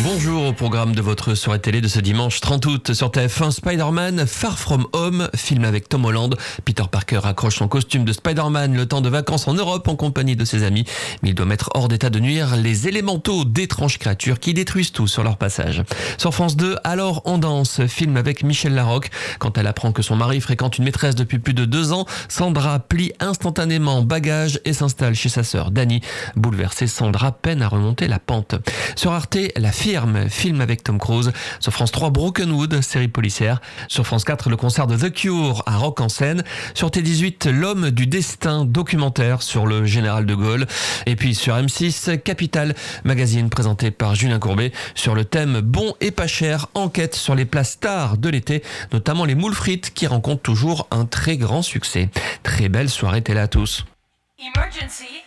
Bonjour, au programme de votre soirée télé de ce dimanche 30 août sur TF1, Spider-Man Far From Home, film avec Tom Holland. Peter Parker accroche son costume de Spider-Man le temps de vacances en Europe en compagnie de ses amis, mais il doit mettre hors d'état de nuire les élémentaux d'étranges créatures qui détruisent tout sur leur passage. Sur France 2, Alors on danse, film avec Michel Larocque. Quand elle apprend que son mari fréquente une maîtresse depuis plus de 2 ans, Sandra plie instantanément bagage et s'installe chez sa sœur Dani. Bouleversée, Sandra peine à remonter la pente. Sur Arte, La Firme, film avec Tom Cruise. Sur France 3, Brokenwood, série policière. Sur France 4, le concert de The Cure à Rock en Seine. Sur T18, L'homme du destin, documentaire sur le général de Gaulle. Et puis sur M6, Capital, magazine présenté par Julien Courbet sur le thème bon et pas cher, enquête sur les plats stars de l'été, notamment les moules frites qui rencontrent toujours un très grand succès. Très belle soirée télé à tous. Emergency.